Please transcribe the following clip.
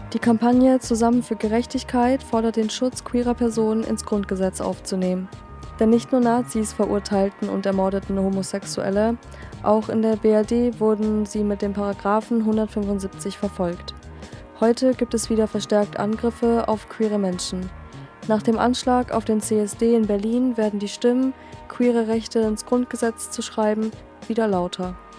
Die Kampagne Zusammen für Gerechtigkeit fordert den Schutz queerer Personen ins Grundgesetz aufzunehmen. Denn nicht nur Nazis verurteilten und ermordeten Homosexuelle, auch in der BRD wurden sie mit dem Paragraphen 175 verfolgt. Heute gibt es wieder verstärkt Angriffe auf queere Menschen. Nach dem Anschlag auf den CSD in Berlin werden die Stimmen, queere Rechte ins Grundgesetz zu schreiben, wieder lauter.